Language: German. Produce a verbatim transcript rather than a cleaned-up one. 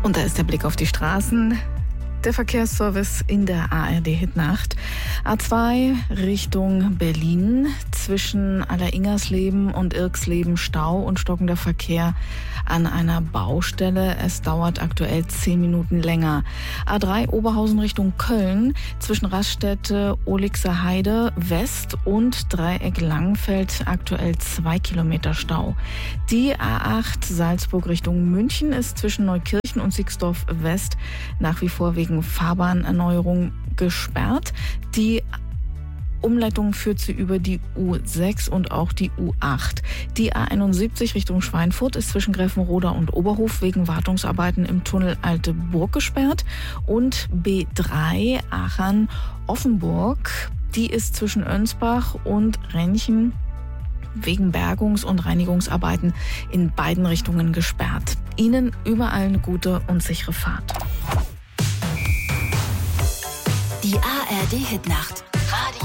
Und da ist der Blick auf die Straßen. Der Verkehrsservice in der A R D-Hitnacht. A zwei Richtung Berlin. Zwischen Alleringersleben und Irksleben Stau und stockender Verkehr an einer Baustelle. Es dauert aktuell zehn Minuten länger. A drei Oberhausen Richtung Köln. Zwischen Raststätte Olixer Heide West und Dreieck Langenfeld aktuell zwei Kilometer Stau. Die A acht Salzburg Richtung München ist zwischen Neukirchen und Sixdorf West nach wie vor wegen Fahrbahnerneuerung gesperrt. Die Umleitung führt sie über die U sechs und auch die U acht. Die A einundsiebzig Richtung Schweinfurt ist zwischen Gräfenroda und Oberhof wegen Wartungsarbeiten im Tunnel Alte Burg gesperrt. Und B drei Aachen-Offenburg, die ist zwischen Önsbach und Renchen wegen Bergungs- und Reinigungsarbeiten in beiden Richtungen gesperrt. Ihnen überall eine gute und sichere Fahrt. Die A R D-Hitnacht.